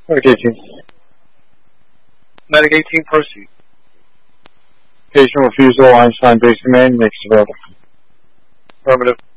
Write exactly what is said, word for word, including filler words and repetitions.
Medic eighteen. Medic eighteen, proceed. Patient refusal, Einstein Base Command, makes available. Affirmative.